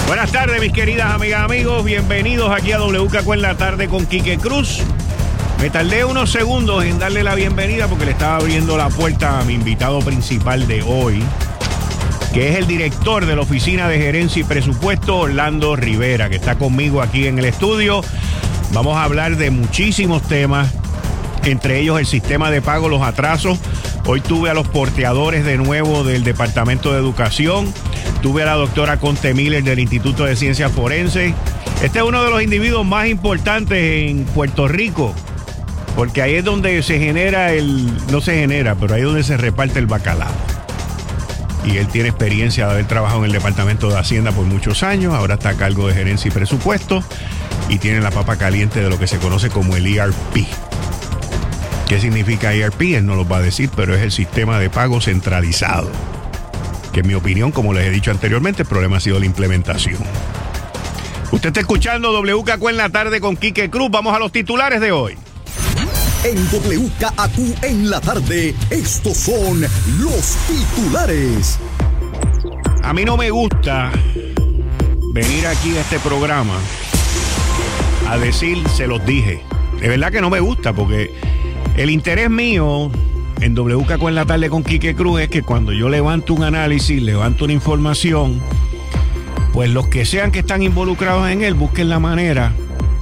Buenas tardes, mis queridas amigas, amigos. Bienvenidos aquí a WKQ en la tarde con Quique Cruz. Me tardé unos segundos en darle la bienvenida porque le estaba abriendo la puerta a mi invitado principal de hoy, que es el director de la Oficina de Gerencia y Presupuesto, Orlando Rivera, que está conmigo aquí en el estudio. Vamos a hablar de muchísimos temas, entre ellos el sistema de pago, los atrasos. Hoy tuve a los porteadores de nuevo del Departamento de Educación. Tuve a la doctora Conte Miller del Instituto de Ciencias Forenses. Este es uno de los individuos más importantes en Puerto Rico, porque ahí es donde se genera no se genera, pero ahí es donde se reparte el bacalao. Y él tiene experiencia de haber trabajado en el Departamento de Hacienda por muchos años, ahora está a cargo de Gerencia y Presupuesto, y tiene la papa caliente de lo que se conoce como el ERP. ¿Qué significa ERP? Él no lo va a decir, pero es el sistema de pago centralizado. Que en mi opinión, como les he dicho anteriormente, el problema ha sido la implementación. Usted está escuchando WKQ en la tarde con Quique Cruz. Vamos a los titulares de hoy. En WKQ en la tarde, estos son los titulares. A mí no me gusta venir aquí a este programa a decir, se los dije. De verdad que no me gusta, porque el interés mío en WKQ en la tarde con Quique Cruz es que cuando yo levanto un análisis, levanto una información, pues los que sean que están involucrados en él busquen la manera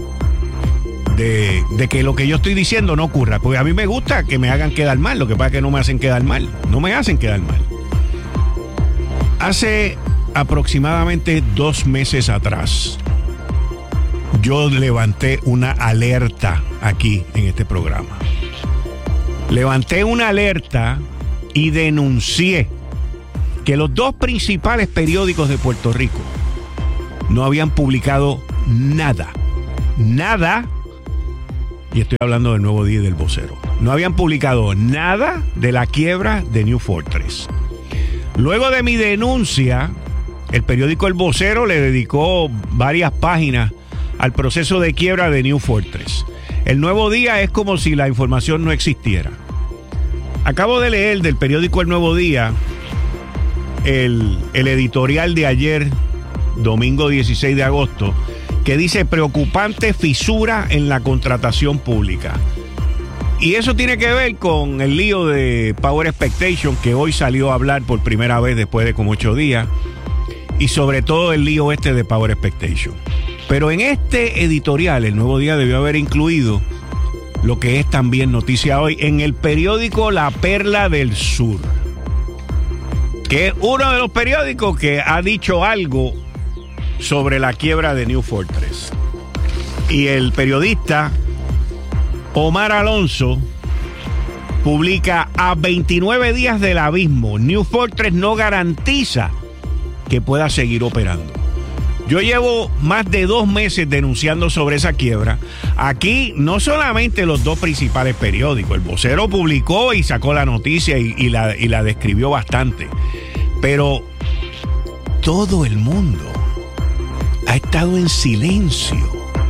de que lo que yo estoy diciendo no ocurra. Porque a mí me gusta que me hagan quedar mal, lo que pasa es que no me hacen quedar mal. No me hacen quedar mal. Hace aproximadamente 2 meses atrás, yo levanté una alerta aquí en este programa. Levanté una alerta y denuncié que los 2 principales periódicos de Puerto Rico no habían publicado nada, y estoy hablando del Nuevo Día y del Vocero. No habían publicado nada de la quiebra de New Fortress. Luego de mi denuncia, el periódico El Vocero le dedicó varias páginas al proceso de quiebra de New Fortress. El Nuevo Día es como si la información no existiera. Acabo de leer del periódico El Nuevo Día el editorial de ayer, domingo 16 de agosto, que dice preocupante fisura en la contratación pública. Y eso tiene que ver con el lío de Power Expectation, que hoy salió a hablar por primera vez después de como 8 días, y sobre todo el lío de Power Expectation. Pero en este editorial, El Nuevo Día debió haber incluido lo que es también noticia hoy en el periódico La Perla del Sur, que es uno de los periódicos que ha dicho algo sobre la quiebra de New Fortress. Y el periodista Omar Alonso publica: a 29 días del abismo, New Fortress no garantiza que pueda seguir operando. Yo llevo más de 2 meses denunciando sobre esa quiebra. Aquí no solamente los 2 principales periódicos, El Vocero publicó y sacó la noticia y la describió bastante, pero todo el mundo ha estado en silencio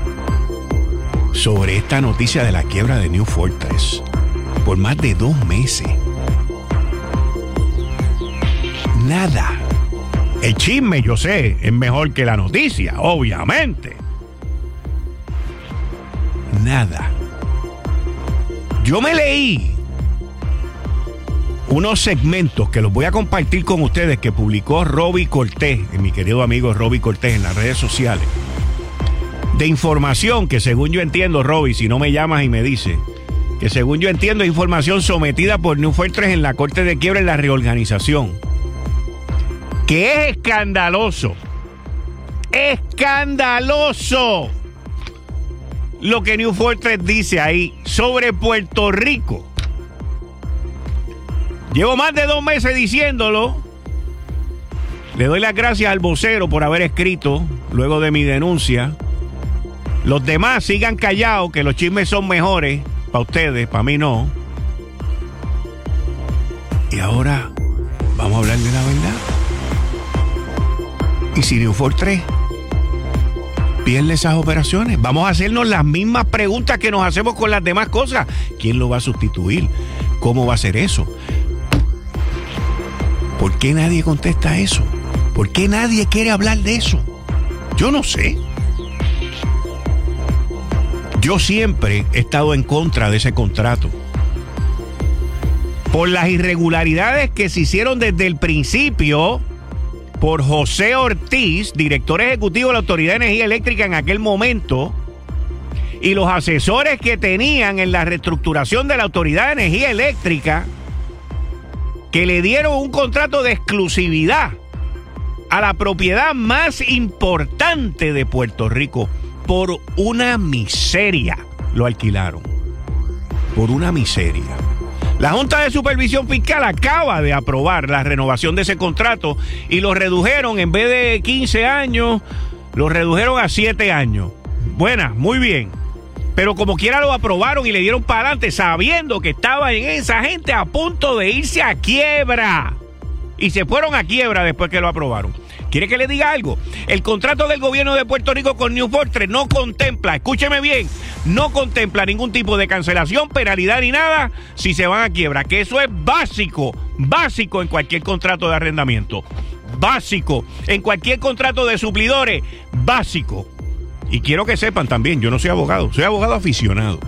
sobre esta noticia de la quiebra de New Fortress por más de 2 meses. Nada. El chisme, yo sé, es mejor que la noticia, obviamente. Nada. Yo me leí unos segmentos que los voy a compartir con ustedes que publicó Roby Cortés, mi querido amigo Roby Cortés, en las redes sociales, de información que, según yo entiendo, Roby, si no me llamas y me dices, que según yo entiendo es información sometida por New Fortress en la Corte de Quiebra en la reorganización, que es escandaloso lo que New Fortress dice ahí sobre Puerto Rico. Llevo más de 2 meses diciéndolo. Le doy las gracias al vocero por haber escrito luego de mi denuncia. Los demás sigan callados, que los chismes son mejores para ustedes, para mí no. Y ahora vamos a hablar de la verdad. Y si New Fortress pierde esas operaciones, vamos a hacernos las mismas preguntas que nos hacemos con las demás cosas. ¿Quién lo va a sustituir? ¿Cómo va a ser eso? ¿Por qué nadie contesta eso? ¿Por qué nadie quiere hablar de eso? Yo no sé. Yo siempre he estado en contra de ese contrato. Por las irregularidades que se hicieron desde el principio por José Ortiz, director ejecutivo de la Autoridad de Energía Eléctrica en aquel momento, y los asesores que tenían en la reestructuración de la Autoridad de Energía Eléctrica, que le dieron un contrato de exclusividad a la propiedad más importante de Puerto Rico. Por una miseria lo alquilaron. Por una miseria. La Junta de Supervisión Fiscal acaba de aprobar la renovación de ese contrato y lo redujeron, en vez de 15 años, lo redujeron a 7 años. Buena, muy bien. Pero como quiera lo aprobaron y le dieron para adelante, sabiendo que estaba en esa gente a punto de irse a quiebra. Y se fueron a quiebra después que lo aprobaron. ¿Quiere que le diga algo? El contrato del gobierno de Puerto Rico con New Fortress no contempla, escúcheme bien, no contempla ningún tipo de cancelación, penalidad ni nada si se van a quiebra. Que eso es básico en cualquier contrato de arrendamiento. Básico en cualquier contrato de suplidores. Básico. Y quiero que sepan también, yo no soy abogado aficionado.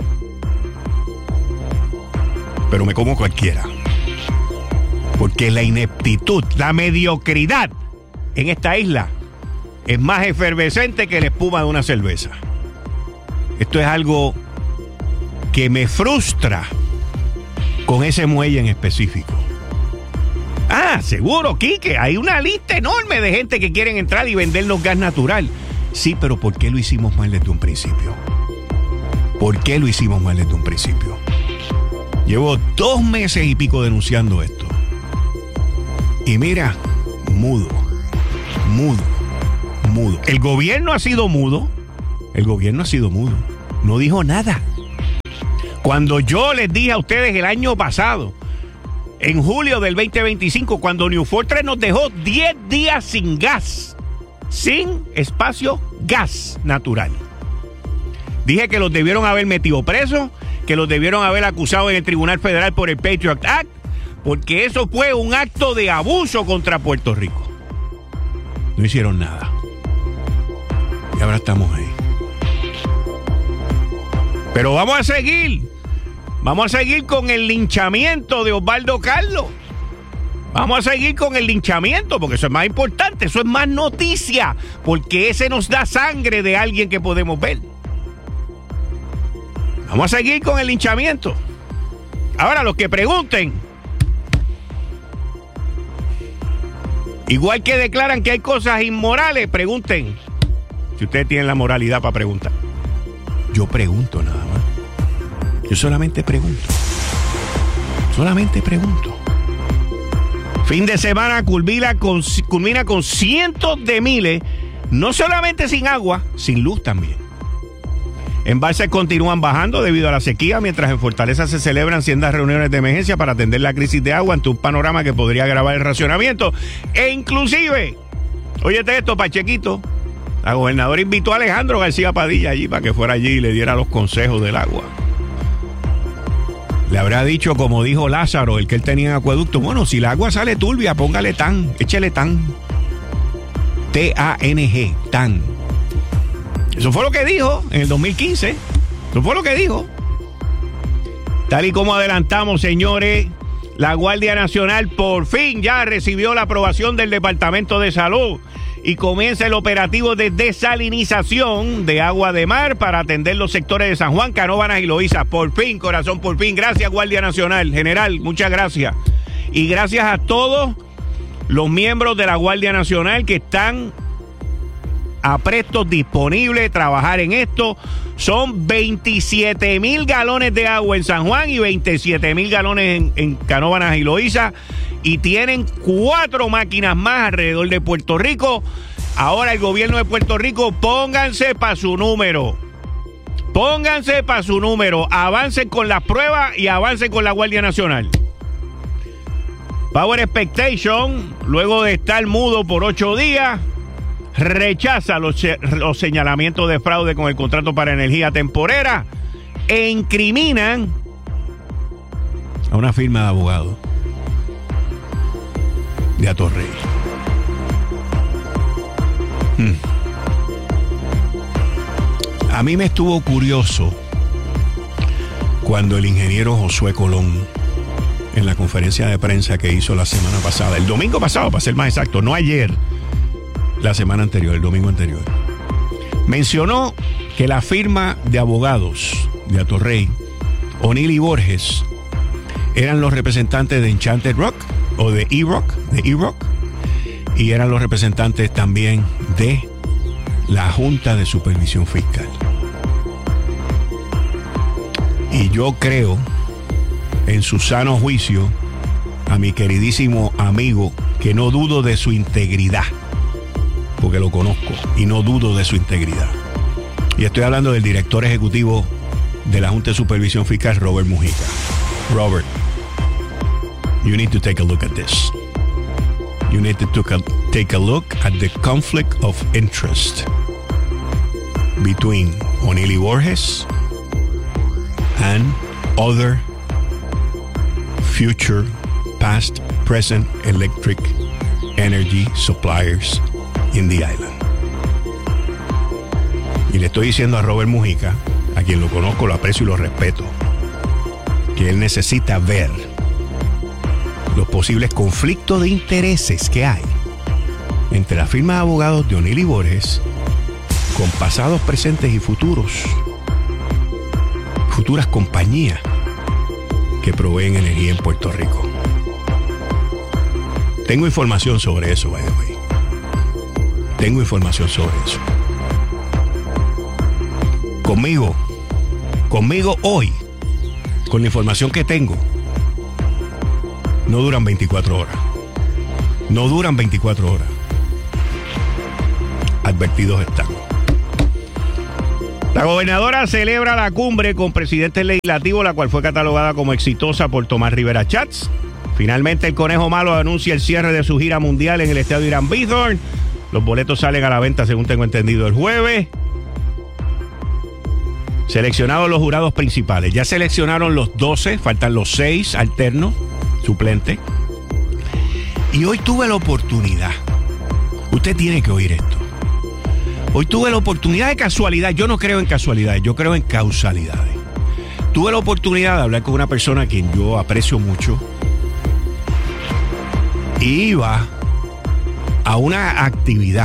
Pero me como cualquiera. Porque la ineptitud, la mediocridad en esta isla es más efervescente que la espuma de una cerveza. Esto es algo que me frustra con ese muelle en específico. Seguro, Quique, hay una lista enorme de gente que quieren entrar y vendernos gas natural. Sí, pero ¿por qué lo hicimos mal desde un principio? ¿Por qué lo hicimos mal desde un principio? Llevo 2 meses y pico denunciando esto. Y mira, mudo. El gobierno ha sido mudo. No dijo nada. Cuando yo les dije a ustedes el año pasado, en julio del 2025, cuando New Fortress nos dejó 10 días sin gas, sin espacio gas natural. Dije que los debieron haber metido presos, que los debieron haber acusado en el Tribunal Federal por el Patriot Act, porque eso fue un acto de abuso contra Puerto Rico. No hicieron nada. Y ahora estamos ahí. Pero vamos a seguir. Vamos a seguir con el linchamiento de Osvaldo Carlos. Vamos a seguir con el linchamiento, porque eso es más importante, eso es más noticia, porque ese nos da sangre de alguien que podemos ver. Vamos a seguir con el linchamiento. Ahora, los que pregunten, igual que declaran que hay cosas inmorales, pregunten si ustedes tienen la moralidad para preguntar. Yo pregunto nada más. Yo solamente pregunto. Fin de semana culmina con cientos de miles, no solamente sin agua, sin luz también. Embalses continúan bajando debido a la sequía, mientras en Fortaleza se celebran sendas reuniones de emergencia para atender la crisis de agua ante un panorama que podría agravar el racionamiento. E inclusive, óyete esto, Pachequito, la gobernadora invitó a Alejandro García Padilla allí para que fuera allí y le diera los consejos del agua. Le habrá dicho, como dijo Lázaro, el que él tenía en acueducto, bueno, si el agua sale turbia, póngale TAN, échele TAN. T-A-N-G, TAN. Eso fue lo que dijo en el 2015. Eso fue lo que dijo. Tal y como adelantamos, señores, la Guardia Nacional por fin ya recibió la aprobación del Departamento de Salud y comienza el operativo de desalinización de agua de mar para atender los sectores de San Juan, Canóvanas y Loíza. Por fin, corazón, por fin. Gracias, Guardia Nacional. General, muchas gracias. Y gracias a todos los miembros de la Guardia Nacional que están aprestos, disponibles, trabajar en esto. Son 27,000 galones de agua en San Juan y 27,000 galones en Canóvanas y Loíza. Y tienen 4 máquinas más alrededor de Puerto Rico. Ahora el gobierno de Puerto Rico, pónganse para su número. Pónganse para su número. Avancen con las pruebas y avancen con la Guardia Nacional. Power Expectation, luego de estar mudo por 8 días, rechaza los señalamientos de fraude con el contrato para energía temporera e incriminan a una firma de abogados de Atorrey. A mí me estuvo curioso cuando el ingeniero Josué Colón, en la conferencia de prensa que hizo la semana pasada, el domingo pasado, para ser más exacto, no ayer, la semana anterior, el domingo anterior, mencionó que la firma de abogados de Atorrey, O'Neill y Borges, eran los representantes de Enchanted Rock o de E-Rock, y eran los representantes también de la Junta de Supervisión Fiscal. Y yo creo, en su sano juicio, a mi queridísimo amigo, que no dudo de su integridad, porque lo conozco y no dudo de su integridad. Y estoy hablando del director ejecutivo de la Junta de Supervisión Fiscal, Robert Mujica. Robert, you need to take a look at this. You need to take a look at the conflict of interest between O'Neill y Borges and other future, past, present electric energy suppliers in the island. Y le estoy diciendo a Robert Mujica, a quien lo conozco, lo aprecio y lo respeto, que él necesita ver los posibles conflictos de intereses que hay entre la firma de abogados de O'Neill y Borges con pasados, presentes y futuras compañías que proveen energía en Puerto Rico. Tengo información sobre eso, by the way. Tengo información sobre eso. Conmigo hoy, con la información que tengo, no duran 24 horas. No duran 24 horas. Advertidos están. La gobernadora celebra la cumbre con presidentes legislativos, la cual fue catalogada como exitosa por Tomás Rivera Chats. Finalmente, el Conejo Malo anuncia el cierre de su gira mundial en el estadio Irán Bithorn. Los boletos salen a la venta, según tengo entendido, el jueves. Seleccionados los jurados principales. Ya seleccionaron los 12, faltan los 6 alternos, suplentes. Y hoy tuve la oportunidad. Usted tiene que oír esto. Hoy tuve la oportunidad de casualidad. Yo no creo en casualidades, yo creo en causalidades. Tuve la oportunidad de hablar con una persona a quien yo aprecio mucho. Y iba a una actividad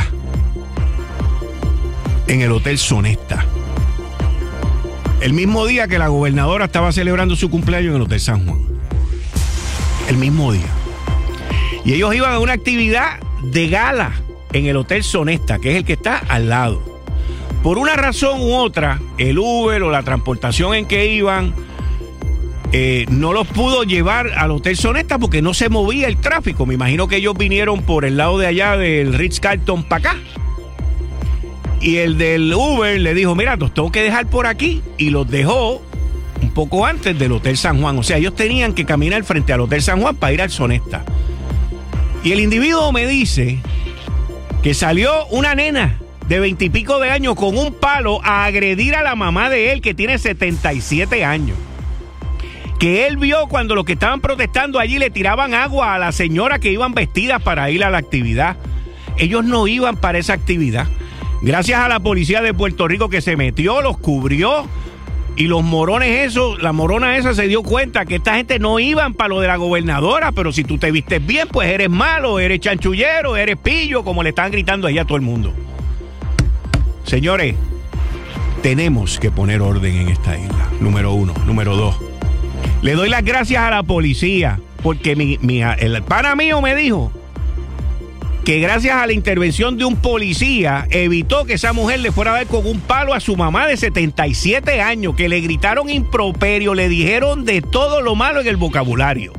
en el Hotel Sonesta. El mismo día que la gobernadora estaba celebrando su cumpleaños en el Hotel San Juan. El mismo día. Y ellos iban a una actividad de gala en el Hotel Sonesta, que es el que está al lado. Por una razón u otra, el Uber o la transportación en que iban no los pudo llevar al Hotel Sonesta porque no se movía el tráfico. Me imagino que ellos vinieron por el lado de allá del Ritz-Carlton para acá. Y el del Uber le dijo, mira, los tengo que dejar por aquí. Y los dejó un poco antes del Hotel San Juan. O sea, ellos tenían que caminar frente al Hotel San Juan para ir al Sonesta. Y el individuo me dice que salió una nena de 20 y pico de años con un palo a agredir a la mamá de él, que tiene 77 años. Que él vio cuando los que estaban protestando allí le tiraban agua a la señora que iban vestidas para ir a la actividad. Ellos no iban para esa actividad. Gracias a la policía de Puerto Rico que se metió, los cubrió, y los morones esos, la morona esa se dio cuenta que esta gente no iban para lo de la gobernadora, pero si tú te vistes bien, pues eres malo, eres chanchullero, eres pillo, como le están gritando allá a todo el mundo. Señores, tenemos que poner orden en esta isla, número 1. Número 2, le doy las gracias a la policía, porque el pana mío me dijo que gracias a la intervención de un policía evitó que esa mujer le fuera a dar con un palo a su mamá de 77 años, que le gritaron improperio, le dijeron de todo lo malo en el vocabulario.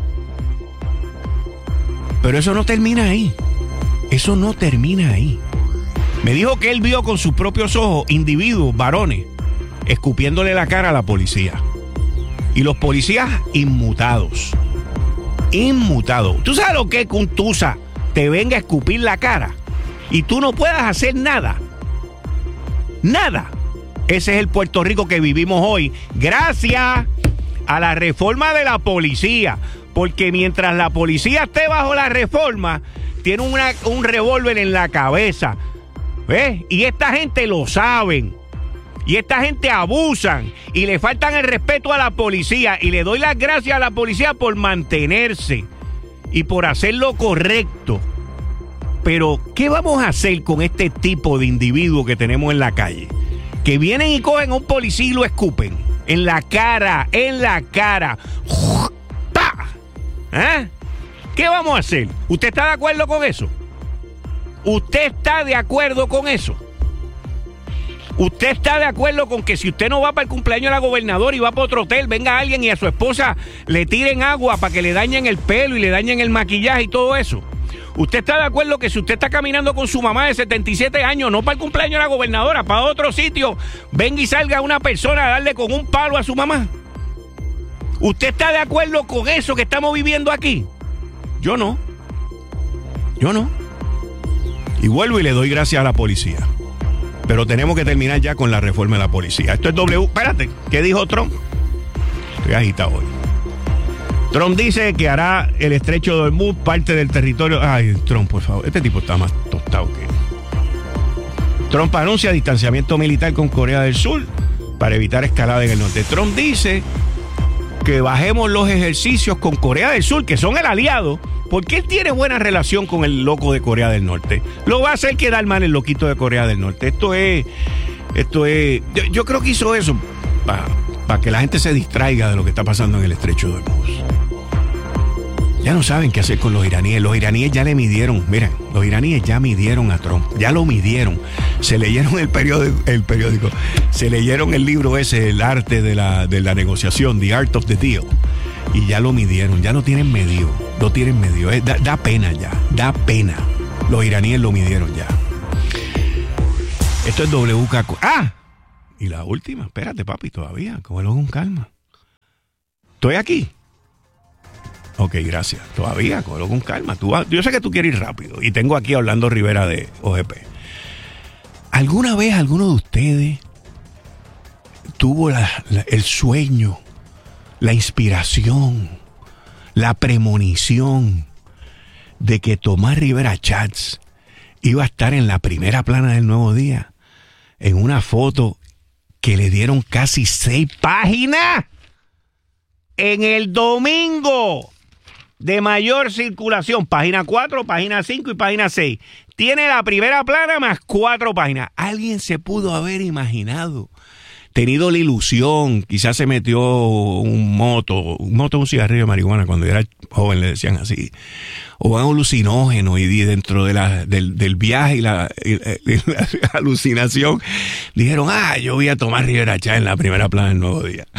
Pero eso no termina ahí. Eso no termina ahí. Me dijo que él vio con sus propios ojos individuos, varones, escupiéndole la cara a la policía. Y los policías inmutados. Inmutados. ¿Tú sabes lo que es que un tusa te venga a escupir la cara y tú no puedas hacer nada? Nada. Ese es el Puerto Rico que vivimos hoy, gracias a la reforma de la policía. Porque mientras la policía esté bajo la reforma, tiene un revólver en la cabeza. ¿Ves? Y esta gente lo saben. Y esta gente abusan y le faltan el respeto a la policía. Y le doy las gracias a la policía por mantenerse y por hacer lo correcto. Pero, ¿qué vamos a hacer con este tipo de individuos que tenemos en la calle? Que vienen y cogen a un policía y lo escupen. En la cara, ¡pa! ¿Eh? ¿Qué vamos a hacer? ¿Usted está de acuerdo con eso? ¿Usted está de acuerdo con eso? ¿Usted está de acuerdo con que si usted no va para el cumpleaños de la gobernadora y va para otro hotel, venga alguien y a su esposa le tiren agua para que le dañen el pelo y le dañen el maquillaje y todo eso? ¿Usted está de acuerdo que si usted está caminando con su mamá de 77 años, no para el cumpleaños de la gobernadora, para otro sitio, venga y salga una persona a darle con un palo a su mamá? ¿Usted está de acuerdo con eso que estamos viviendo aquí? Yo no. Y vuelvo y le doy gracias a la policía. Pero tenemos que terminar ya con la reforma de la policía. Esto es Espérate, ¿qué dijo Trump? Estoy agitado hoy. Trump dice que hará el estrecho de Hormuz parte del territorio. Ay, Trump, por favor. Este tipo está más tostado que... Trump anuncia distanciamiento militar con Corea del Sur para evitar escalada en el norte. Trump dice que bajemos los ejercicios con Corea del Sur, que son el aliado, porque él tiene buena relación con el loco de Corea del Norte. Lo va a hacer quedar mal el loquito de Corea del Norte. Esto es... Yo creo que hizo eso para que la gente se distraiga de lo que está pasando en el estrecho de Hormuz. Ya no saben qué hacer con los iraníes. Los iraníes ya le midieron. Miren, los iraníes ya midieron a Trump. Ya lo midieron. Se leyeron el periódico. Se leyeron el libro ese, El arte de la negociación, The Art of the Deal. Y ya lo midieron. Ya lo tienen medido. Da pena ya. Da pena. Los iraníes lo midieron ya. Esto es WKQ. ¡Ah! Y la última. Espérate, papi, todavía. Cógelo con calma. Estoy aquí. Ok, gracias. Todavía, cógelo con calma. Yo sé que tú quieres ir rápido. Y tengo aquí a Orlando Rivera de OGP. ¿Alguna vez alguno de ustedes tuvo el sueño, la inspiración, la premonición de que Tomás Rivera Chats iba a estar en la primera plana del Nuevo Día? En una foto que le dieron casi 6 páginas en el domingo de mayor circulación. Página 4, página 5 y página 6. Tiene la primera plana más 4 páginas. ¿Alguien se pudo haber imaginado? Tenido la ilusión, quizás se metió un cigarrillo de marihuana cuando era joven, le decían así, o un alucinógeno, y dentro de del viaje y la alucinación dijeron, yo voy a tomar Rivera Chats en la primera plana del Nuevo Día.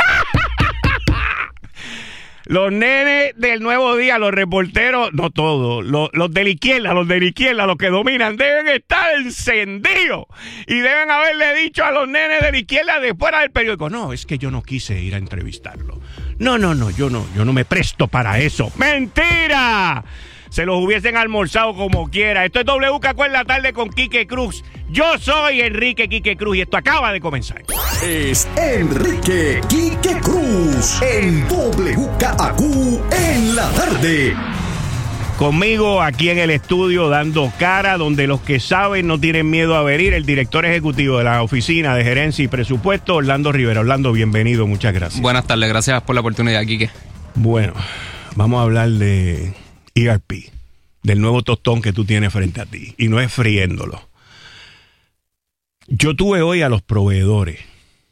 Los nenes del Nuevo Día, los reporteros, no todos, los de la izquierda, los que dominan, deben estar encendidos. Y deben haberle dicho a los nenes de la izquierda de fuera del periódico, no, es que yo no quise ir a entrevistarlo. No, yo no me presto para eso. ¡Mentira! Se los hubiesen almorzado como quiera. Esto es WKQ en la tarde con Quique Cruz. Yo soy Enrique Quique Cruz y esto acaba de comenzar. Es Enrique Quique Cruz en WKQ en la tarde. Conmigo aquí en el estudio dando cara, donde los que saben no tienen miedo a venir, el director ejecutivo de la Oficina de Gerencia y Presupuesto, Orlando Rivera. Orlando, bienvenido, muchas gracias. Buenas tardes, gracias por la oportunidad, Quique. Bueno, vamos a hablar de ERP, del nuevo tostón que tú tienes frente a ti, y no es friéndolo. Yo tuve hoy a los proveedores,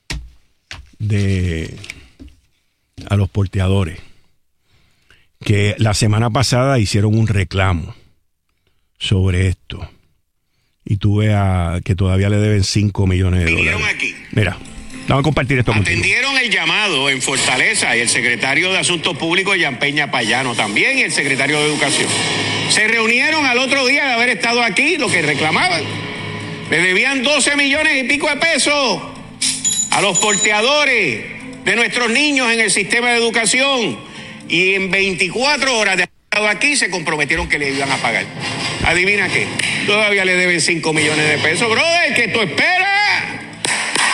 a los porteadores, que la semana pasada hicieron un reclamo sobre esto, y tuve que todavía le deben $5 millones de dólares. Aquí. Mira, vamos a compartir esto contigo. Atendieron el llamado en Fortaleza y el secretario de Asuntos Públicos, Jean Peña Payano, también, y el secretario de Educación. Se reunieron al otro día de haber estado aquí, lo que reclamaban. Le debían 12 millones y pico de pesos a los porteadores de nuestros niños en el sistema de educación. Y en 24 horas de haber estado aquí se comprometieron que le iban a pagar. ¿Adivina qué? Todavía le deben 5 millones de pesos. Brother, ¿qué tú esperas?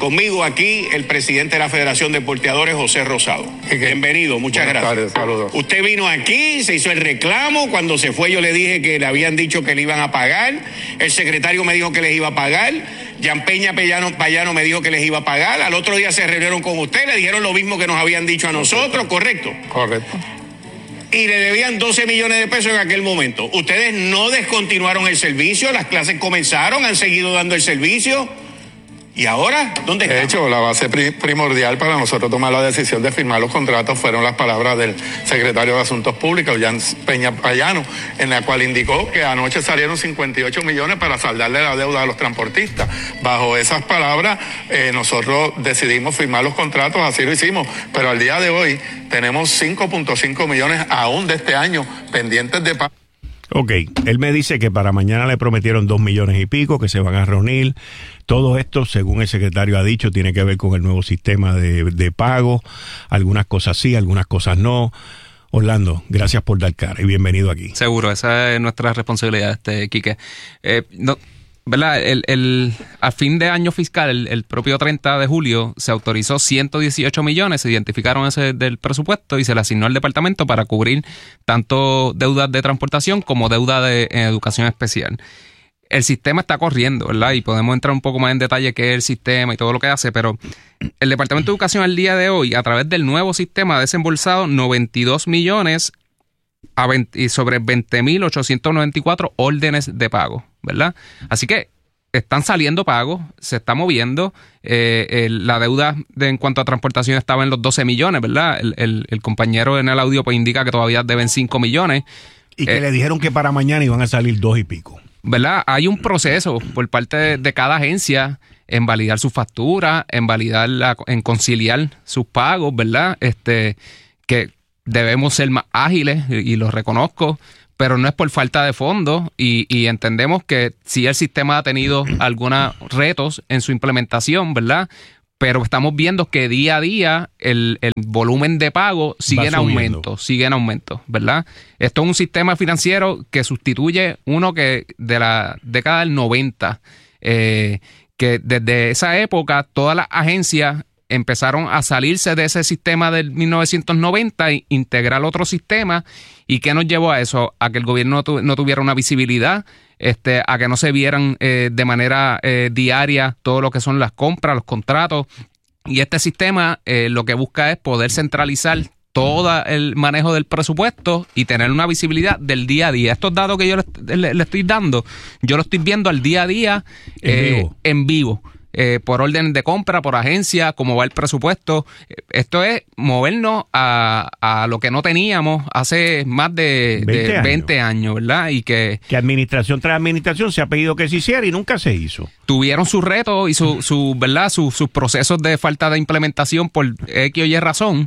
Conmigo aquí el presidente de la Federación de Porteadores, José Rosado. Bienvenido, muchas gracias. Buenas tardes, saludos. Usted vino aquí, se hizo el reclamo, cuando se fue yo le dije que le habían dicho que le iban a pagar, el secretario me dijo que les iba a pagar, Yampeña Payano me dijo que les iba a pagar, al otro día se reunieron con usted, le dijeron lo mismo que nos habían dicho a nosotros, ¿correcto? Correcto. Y le debían 12 millones de pesos en aquel momento. Ustedes no descontinuaron el servicio, las clases comenzaron, han seguido dando el servicio. ¿Y ahora? ¿Dónde está? De hecho, la base primordial para nosotros tomar la decisión de firmar los contratos fueron las palabras del secretario de Asuntos Públicos, Yampeña Payano, en la cual indicó que anoche salieron 58 millones para saldarle la deuda a los transportistas. Bajo esas palabras, nosotros decidimos firmar los contratos, así lo hicimos, pero al día de hoy tenemos 5.5 millones aún de este año pendientes de pago. Ok, él me dice que para mañana le prometieron 2 millones y pico, que se van a reunir. Todo esto, según el secretario ha dicho, tiene que ver con el nuevo sistema de pago. Algunas cosas sí, algunas cosas no. Orlando, gracias por dar cara y bienvenido aquí. Seguro, esa es nuestra responsabilidad, Quique. ¿Verdad? A fin de año fiscal, el propio 30 de julio, se autorizó 118 millones, se identificaron ese del presupuesto y se le asignó al departamento para cubrir tanto deudas de transportación como deuda de educación especial. El sistema está corriendo, ¿verdad? Y podemos entrar un poco más en detalle qué es el sistema y todo lo que hace, pero el Departamento de Educación al día de hoy, a través del nuevo sistema, ha desembolsado 92 millones sobre 20.894 órdenes de pago, ¿verdad? Así que están saliendo pagos, se está moviendo. La deuda en cuanto a transportación estaba en los 12 millones, ¿verdad? El compañero en el audio pues indica que todavía deben 5 millones. Y que le dijeron que para mañana iban a salir 2 y pico. ¿Verdad? Hay un proceso por parte de cada agencia en validar su factura, en conciliar sus pagos, ¿verdad? Que debemos ser más ágiles y lo reconozco, pero no es por falta de fondos y entendemos que sí el sistema ha tenido algunos retos en su implementación, ¿verdad? Pero estamos viendo que día a día el volumen de pago sigue en aumento, ¿verdad? Esto es un sistema financiero que sustituye uno que de la década del 90, que desde esa época todas las agencias empezaron a salirse de ese sistema del 1990 e integrar otro sistema. ¿Y qué nos llevó a eso? A que el gobierno no tuviera una visibilidad, a que no se vieran de manera diaria todo lo que son las compras, los contratos. Y este sistema lo que busca es poder centralizar todo el manejo del presupuesto y tener una visibilidad del día a día. Estos datos que yo le estoy dando, yo lo estoy viendo al día a día en vivo. Por orden de compra, por agencia, cómo va el presupuesto. Esto es movernos a lo que no teníamos hace más de 20 años, ¿verdad? Y que administración tras administración se ha pedido que se hiciera y nunca se hizo. Tuvieron sus retos y ¿verdad? Sus procesos de falta de implementación por X o Y razón,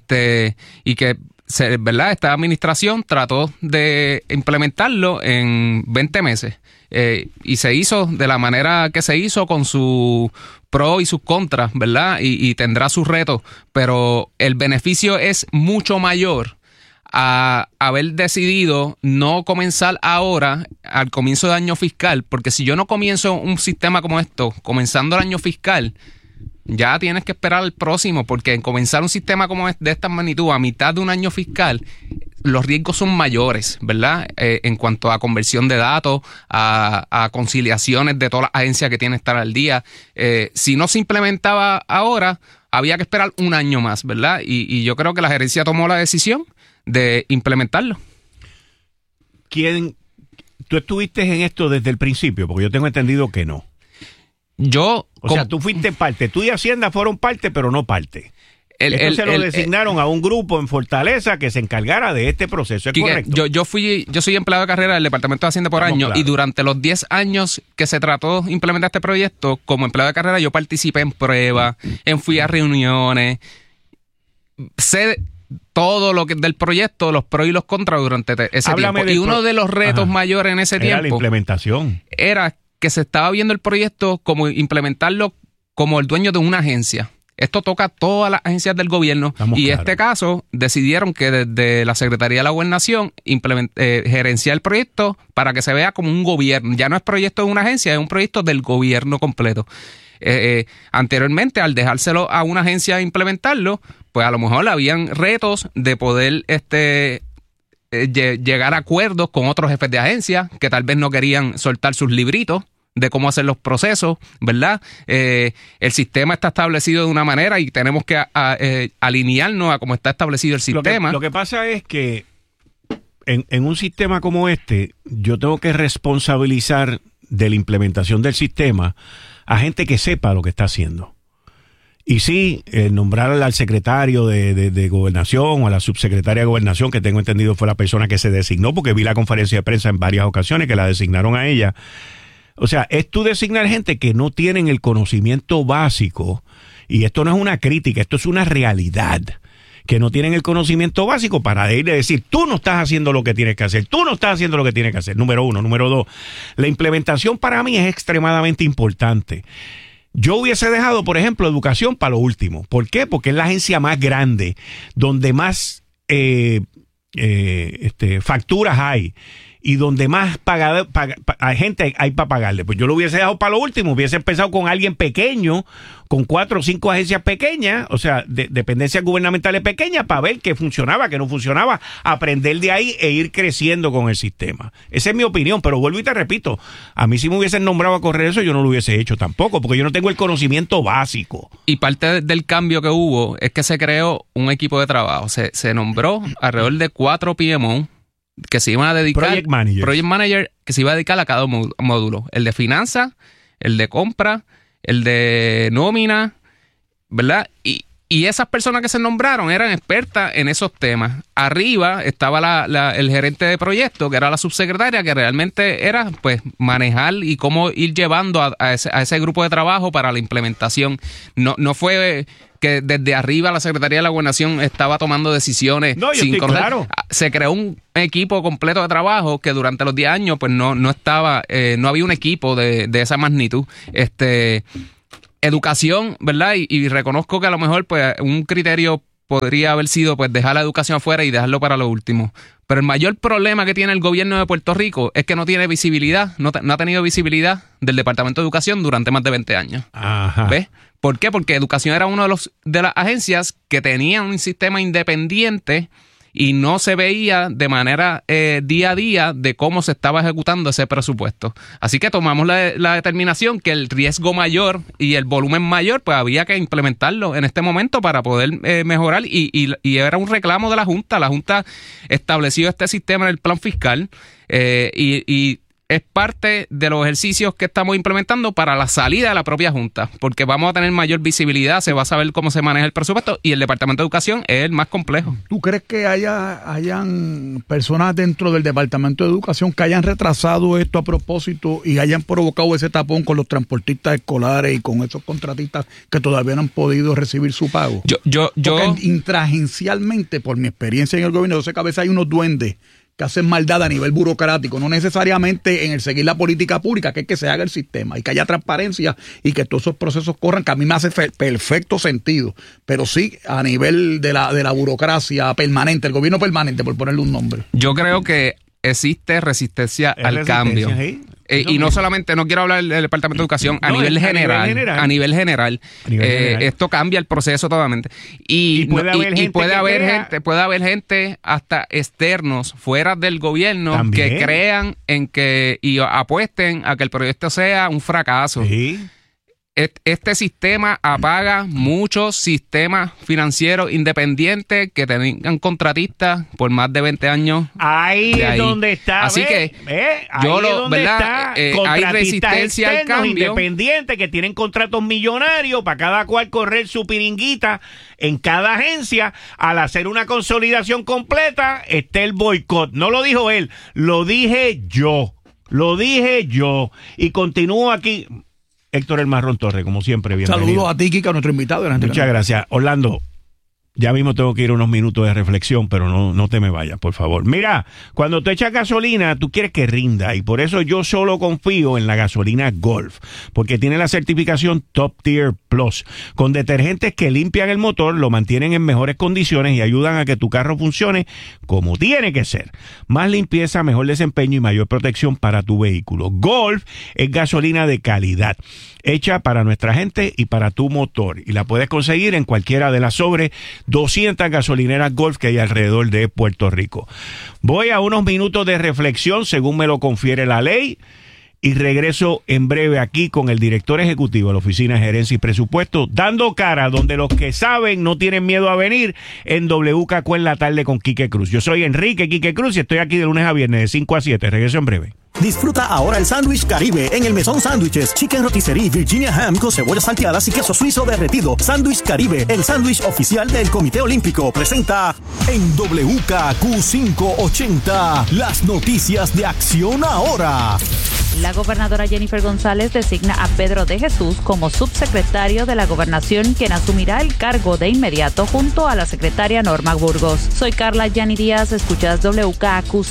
y que ¿verdad? Esta administración trató de implementarlo en 20 meses. Y se hizo de la manera que se hizo, con sus pros y sus contras, ¿verdad? Y tendrá sus retos, pero el beneficio es mucho mayor a haber decidido no comenzar ahora al comienzo de año fiscal, porque si yo no comienzo un sistema como esto, comenzando el año fiscal, ya tienes que esperar al próximo, porque en comenzar un sistema como de esta magnitud a mitad de un año fiscal, los riesgos son mayores, ¿verdad? En cuanto a conversión de datos, a conciliaciones de todas las agencias que tienen que estar al día. Si no se implementaba ahora, había que esperar un año más, ¿verdad? Y yo creo que la gerencia tomó la decisión de implementarlo. ¿Tú estuviste en esto desde el principio? Porque yo tengo entendido que no. O sea, tú fuiste parte. Tú y Hacienda fueron parte, pero no parte. Se lo designaron a un grupo en Fortaleza que se encargara de este proceso, ¿es correcto? Yo soy empleado de carrera del Departamento de Hacienda por año, claro. Y durante los 10 años que se trató de implementar este proyecto, como empleado de carrera, yo participé en pruebas, fui a reuniones, sé todo lo que del proyecto, los pros y los contras durante ese tiempo. Y uno de los retos mayores en ese tiempo era la implementación. Era que se estaba viendo el proyecto como implementarlo como el dueño de una agencia. Esto toca a todas las agencias del gobierno. En este caso decidieron que desde la Secretaría de la Gobernación gerenciar el proyecto para que se vea como un gobierno. Ya no es proyecto de una agencia, es un proyecto del gobierno completo. anteriormente, al dejárselo a una agencia a implementarlo, pues a lo mejor habían retos de poder llegar a acuerdos con otros jefes de agencia que tal vez no querían soltar sus libritos de cómo hacer los procesos, ¿verdad? El sistema está establecido de una manera y tenemos que alinearnos a cómo está establecido el sistema. Lo que pasa es que en un sistema como este, yo tengo que responsabilizar de la implementación del sistema a gente que sepa lo que está haciendo. Y sí, nombrar al secretario de Gobernación o a la subsecretaria de Gobernación, que tengo entendido fue la persona que se designó, porque vi la conferencia de prensa en varias ocasiones que la designaron a ella. O sea, es tú designar gente que no tienen el conocimiento básico, y esto no es una crítica, esto es una realidad, que no tienen el conocimiento básico para ir a decir, tú no estás haciendo lo que tienes que hacer, tú no estás haciendo lo que tienes que hacer, número uno. Número dos, la implementación para mí es extremadamente importante. Yo hubiese dejado, por ejemplo, educación para lo último. ¿Por qué? Porque es la agencia más grande, donde más facturas hay y donde más gente hay para pagarle. Pues yo lo hubiese dejado para lo último, hubiese empezado con alguien pequeño, con 4 o 5 agencias pequeñas, o sea, dependencias gubernamentales pequeñas, para ver qué funcionaba, qué no funcionaba, aprender de ahí e ir creciendo con el sistema. Esa es mi opinión, pero vuelvo y te repito, a mí si me hubiesen nombrado a correr eso, yo no lo hubiese hecho tampoco, porque yo no tengo el conocimiento básico. Y parte del cambio que hubo es que se creó un equipo de trabajo, se nombró alrededor de 4 PMO, que se iban a dedicar, Project Manager, que se iba a dedicar a cada módulo, el de finanzas, el de compra, el de nómina, ¿verdad? Y esas personas que se nombraron eran expertas en esos temas. Arriba estaba el gerente de proyecto, que era la subsecretaria, que realmente era pues manejar y cómo ir llevando a ese grupo de trabajo para la implementación. No fue que desde arriba la Secretaría de la Gobernación estaba tomando decisiones sin conocer. Claro. Se creó un equipo completo de trabajo que durante los 10 años pues no estaba, no había un equipo de esa magnitud. Educación, ¿verdad? Y reconozco que a lo mejor pues un criterio podría haber sido pues dejar la educación afuera y dejarlo para lo último. Pero el mayor problema que tiene el gobierno de Puerto Rico es que no tiene visibilidad, no ha tenido visibilidad del Departamento de Educación durante más de 20 años. Ajá. ¿Ves? ¿Por qué? Porque Educación era uno de las agencias que tenía un sistema independiente y no se veía de manera día a día de cómo se estaba ejecutando ese presupuesto. Así que tomamos la determinación que el riesgo mayor y el volumen mayor, pues había que implementarlo en este momento para poder mejorar y era un reclamo de la Junta. La Junta estableció este sistema en el plan fiscal y es parte de los ejercicios que estamos implementando para la salida de la propia Junta, porque vamos a tener mayor visibilidad, se va a saber cómo se maneja el presupuesto y el Departamento de Educación es el más complejo. ¿Tú crees que hayan personas dentro del Departamento de Educación que hayan retrasado esto a propósito y hayan provocado ese tapón con los transportistas escolares y con esos contratistas que todavía no han podido recibir su pago? Porque intragencialmente, por mi experiencia en el gobierno, yo sé que a veces hay unos duendes que hacen maldad a nivel burocrático, no necesariamente en el seguir la política pública, que es que se haga el sistema y que haya transparencia y que todos esos procesos corran, que a mí me hace perfecto sentido, pero sí a nivel de la burocracia permanente, el gobierno permanente, por ponerle un nombre. Yo creo que existe resistencia al cambio. ¿Sí? Y no solamente, no quiero hablar del Departamento de Educación, a nivel general. Esto cambia el proceso totalmente. Y puede haber gente hasta externos, fuera del gobierno, también, que crean en que y apuesten a que el proyecto sea un fracaso. Sí. Este sistema apaga muchos sistemas financieros independientes que tenían contratistas por más de 20 años. Ahí es donde está. Así que hay resistencia al cambio. Independientes que tienen contratos millonarios para cada cual correr su piringuita en cada agencia. Al hacer una consolidación completa, está el boicot. No lo dijo él, lo dije yo. Y continúo aquí. Héctor El Marrón Torres, como siempre, bienvenido. Saludos a ti, Kika, nuestro invitado. Muchas gracias. Orlando, ya mismo tengo que ir a unos minutos de reflexión, pero no te me vayas, por favor. Mira, cuando tú echas gasolina, tú quieres que rinda, y por eso yo solo confío en la gasolina Golf, porque tiene la certificación Top Tier Plus, con detergentes que limpian el motor, lo mantienen en mejores condiciones y ayudan a que tu carro funcione como tiene que ser. Más limpieza, mejor desempeño y mayor protección para tu vehículo. Golf es gasolina de calidad, hecha para nuestra gente y para tu motor. Y la puedes conseguir en cualquiera de las sobre 200 gasolineras Golf que hay alrededor de Puerto Rico. Voy a unos minutos de reflexión, según me lo confiere la ley, y regreso en breve aquí con el director ejecutivo de la Oficina de Gerencia y Presupuesto, dando cara donde los que saben no tienen miedo a venir, en WKQ en la tarde con Quique Cruz. Yo soy Enrique Quique Cruz y estoy aquí de lunes a viernes de 5 a 7. Regreso en breve. Disfruta ahora el sándwich Caribe en el Mesón Sándwiches, Chicken Rotisserie Virginia Ham con cebollas salteadas y queso suizo derretido. Sándwich Caribe, el sándwich oficial del Comité Olímpico, presenta en WKQ 580 las noticias de Acción Ahora. La gobernadora Jennifer González designa a Pedro de Jesús como subsecretario de la Gobernación, quien asumirá el cargo de inmediato junto a la secretaria Norma Burgos. Soy Carla Yani Díaz, escuchas WKQ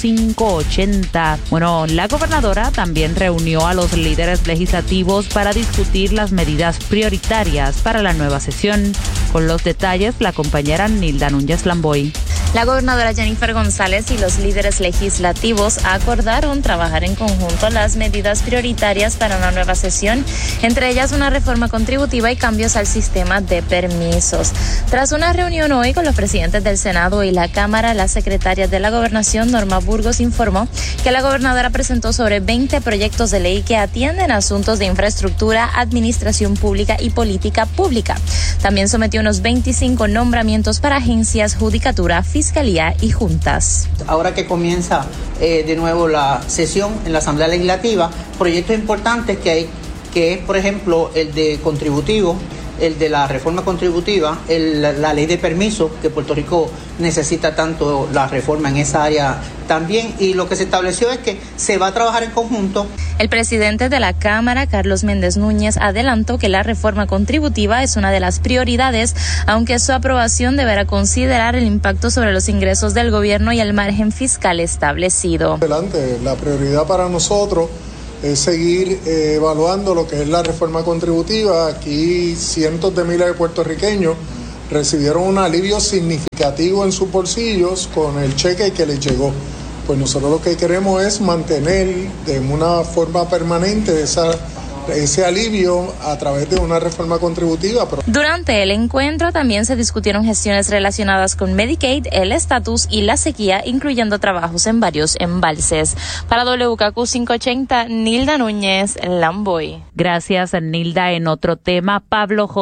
580. Bueno, la gobernadora también reunió a los líderes legislativos para discutir las medidas prioritarias para la nueva sesión. Con los detalles, la compañera Nilda Núñez Lamboy. La gobernadora Jennifer González y los líderes legislativos acordaron trabajar en conjunto las medidas prioritarias para una nueva sesión, entre ellas una reforma contributiva y cambios al sistema de permisos. Tras una reunión hoy con los presidentes del Senado y la Cámara, la secretaria de la Gobernación, Norma Burgos, informó que la gobernadora presentó sobre 20 proyectos de ley que atienden asuntos de infraestructura, administración pública y política pública. También sometió unos 25 nombramientos para agencias, judicatura, fiscalía y juntas. Ahora que comienza de nuevo la sesión en la Asamblea Legislativa, proyectos importantes que es, por ejemplo, el de contributivo, el de la reforma contributiva, la ley de permisos, que Puerto Rico necesita tanto la reforma en esa área también, y lo que se estableció es que se va a trabajar en conjunto. El presidente de la Cámara, Carlos Méndez Núñez, adelantó que la reforma contributiva es una de las prioridades, aunque su aprobación deberá considerar el impacto sobre los ingresos del gobierno y el margen fiscal establecido. Adelante, la prioridad para nosotros es seguir evaluando lo que es la reforma contributiva. Aquí cientos de miles de puertorriqueños recibieron un alivio significativo en sus bolsillos con el cheque que les llegó. Pues nosotros lo que queremos es mantener de una forma permanente ese alivio a través de una reforma contributiva. Durante el encuentro también se discutieron gestiones relacionadas con Medicaid, el estatus y la sequía, incluyendo trabajos en varios embalses. Para WKQ 580, Nilda Núñez Lamboy. Gracias, Nilda. En otro tema, Pablo José